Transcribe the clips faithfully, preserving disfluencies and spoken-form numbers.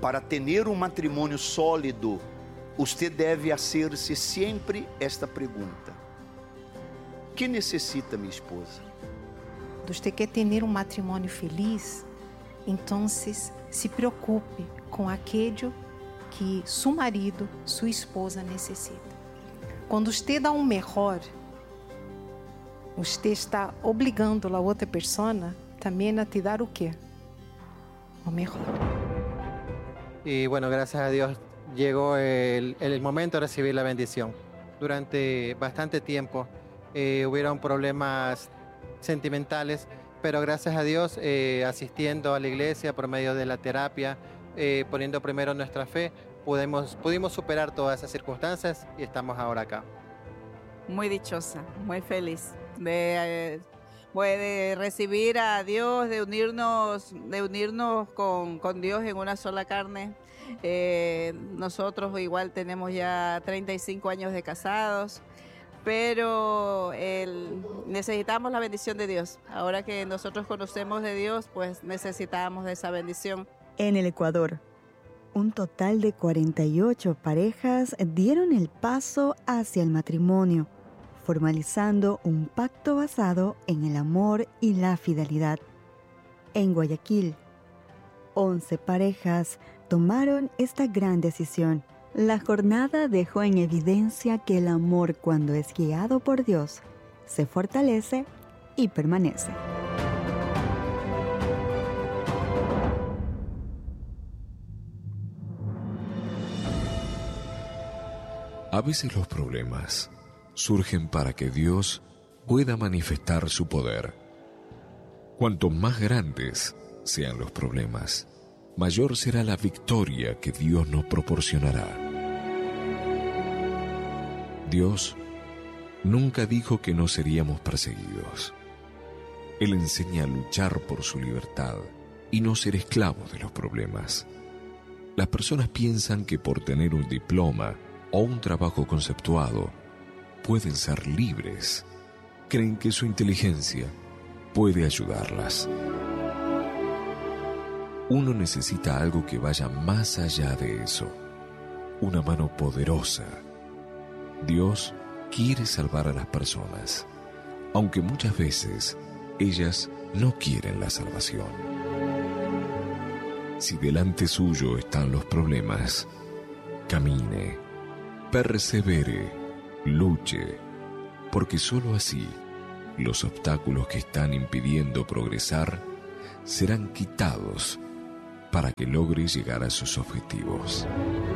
para tener um matrimônio sólido, você deve hacer-se sempre esta pergunta: que necessita minha esposa? Você quer ter um matrimônio feliz? Então se preocupe com aquilo que seu marido, sua esposa necessita. Quando você dá um melhor, você está obrigando a outra pessoa também a te dar o quê? O mejor. Y bueno, gracias a Dios llegó el, el momento de recibir la bendición. Durante bastante tiempo eh, hubieron problemas sentimentales, pero gracias a Dios, eh, asistiendo a la iglesia por medio de la terapia, eh, poniendo primero nuestra fe, pudimos, pudimos superar todas esas circunstancias y estamos ahora acá. Muy dichosa, muy feliz de... Eh, de recibir a Dios, de unirnos, de unirnos con, con Dios en una sola carne. Eh, nosotros igual tenemos ya treinta y cinco años de casados, pero el, necesitamos la bendición de Dios. Ahora que nosotros conocemos de Dios, pues necesitamos de esa bendición. En el Ecuador, un total de cuarenta y ocho parejas dieron el paso hacia el matrimonio, formalizando un pacto basado en el amor y la fidelidad. En Guayaquil, once parejas tomaron esta gran decisión. La jornada dejó en evidencia que el amor, cuando es guiado por Dios, se fortalece y permanece. A veces los problemas surgen para que Dios pueda manifestar su poder. Cuanto más grandes sean los problemas, mayor será la victoria que Dios nos proporcionará. Dios nunca dijo que no seríamos perseguidos. Él enseña a luchar por su libertad y no ser esclavos de los problemas. Las personas piensan que por tener un diploma o un trabajo conceptuado pueden ser libres. Creen que su inteligencia puede ayudarlas. Uno necesita algo que vaya más allá de eso. Una mano poderosa. Dios quiere salvar a las personas, aunque muchas veces ellas no quieren la salvación. Si delante suyo están los problemas, camine, persevere, luche, porque sólo así los obstáculos que están impidiendo progresar serán quitados para que logre llegar a sus objetivos.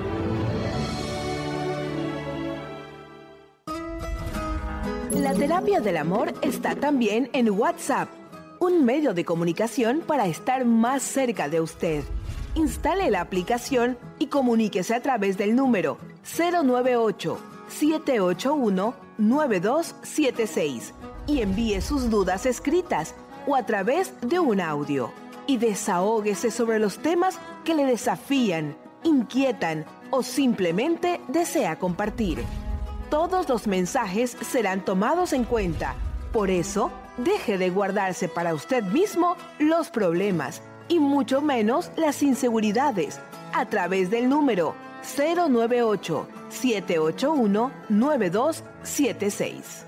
La terapia del amor está también en WhatsApp, un medio de comunicación para estar más cerca de usted. Instale la aplicación y comuníquese a través del número cero nueve ocho, siete ocho uno, nueve dos siete seis y envíe sus dudas escritas o a través de un audio. Y desahóguese sobre los temas que le desafían, inquietan o simplemente desea compartir. Todos los mensajes serán tomados en cuenta. Por eso, deje de guardarse para usted mismo los problemas y mucho menos las inseguridades a través del número cero nueve ocho, siete ocho uno, nueve dos siete seis.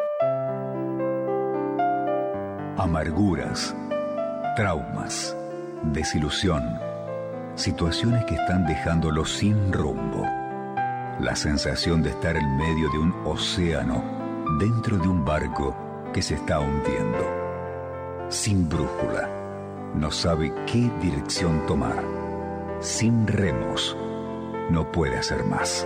Amarguras, traumas, desilusión, situaciones que están dejándolo sin rumbo. La sensación de estar en medio de un océano, dentro de un barco que se está hundiendo. Sin brújula, no sabe qué dirección tomar. Sin remos, no puede hacer más.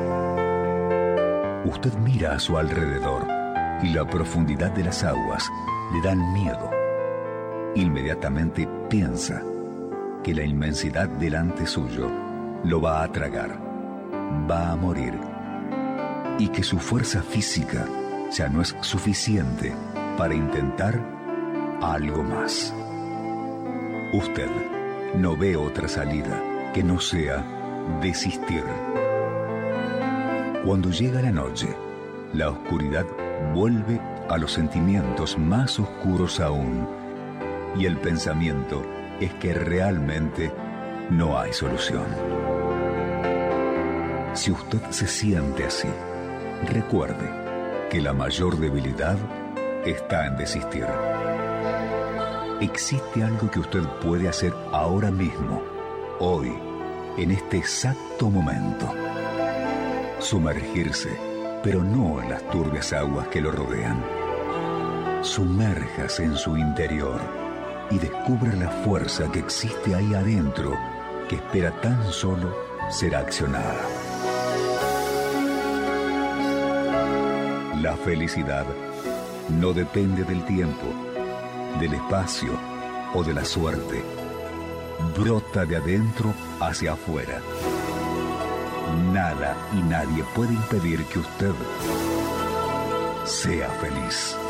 Usted mira a su alrededor y la profundidad de las aguas le dan miedo. Inmediatamente piensa que la inmensidad delante suyo lo va a tragar, va a morir, y que su fuerza física ya no es suficiente para intentar algo más. Usted no ve otra salida que no sea desistir. Cuando llega la noche, la oscuridad vuelve a los sentimientos más oscuros aún, y el pensamiento es que realmente no hay solución. Si usted se siente así, recuerde que la mayor debilidad está en desistir. Existe algo que usted puede hacer ahora mismo, hoy, en este exacto momento. Sumergirse, pero no en las turbias aguas que lo rodean. Sumérjase en su interior y descubra la fuerza que existe ahí adentro, que espera tan solo ser accionada. La felicidad no depende del tiempo, del espacio o de la suerte. Brota de adentro hacia afuera. Nada y nadie puede impedir que usted sea feliz.